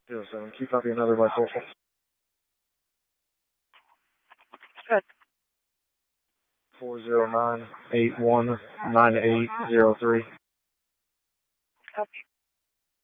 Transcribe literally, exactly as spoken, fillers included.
Zero seven, keep copy another bifocal. Good. Four zero nine eight one nine eight zero three. Copy.